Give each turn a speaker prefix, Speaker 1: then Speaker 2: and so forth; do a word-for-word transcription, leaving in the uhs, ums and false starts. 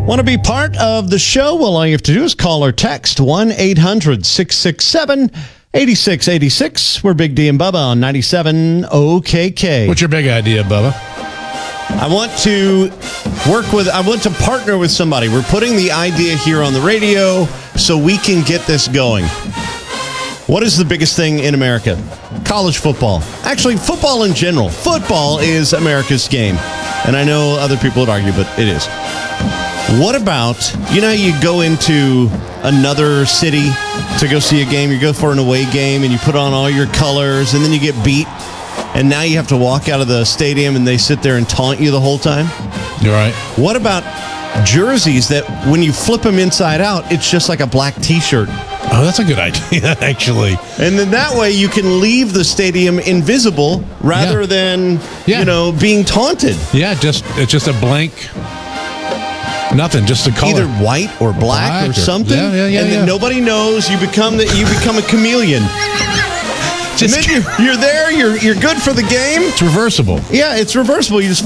Speaker 1: Want to be part of the show? Well, all you have to do is call or text one eight hundred six six seven eight six eight six. We're Big D and Bubba on ninety-seven O K K.
Speaker 2: What's your big idea, Bubba?
Speaker 1: I want to work with, I want to partner with somebody. We're putting the idea here on the radio so we can get this going. What is the biggest thing in America? College football. Actually, football in general. Football is America's game. And I know other people would argue, but it is. What about, you know, you go into another city to go see a game, you go for an away game, and you put on all your colors, and then you get beat, and now you have to walk out of the stadium, and they sit there and taunt you the whole time?
Speaker 2: You're right.
Speaker 1: What about jerseys that when you flip them inside out, it's just like a black T-shirt?
Speaker 2: Oh, that's a good idea, actually.
Speaker 1: And then that way you can leave the stadium invisible rather
Speaker 2: Yeah.
Speaker 1: than,
Speaker 2: Yeah.
Speaker 1: you know, being taunted.
Speaker 2: Yeah, just it's just a blank, nothing, just a color.
Speaker 1: Either white or black,
Speaker 2: Black
Speaker 1: or
Speaker 2: or-
Speaker 1: something.
Speaker 2: yeah, yeah, yeah,
Speaker 1: and then
Speaker 2: yeah.
Speaker 1: nobody knows. You become the, you become a chameleon.
Speaker 2: Just-
Speaker 1: and then you're, you're there. You're you're good for the game.
Speaker 2: It's reversible.
Speaker 1: Yeah, it's reversible. You just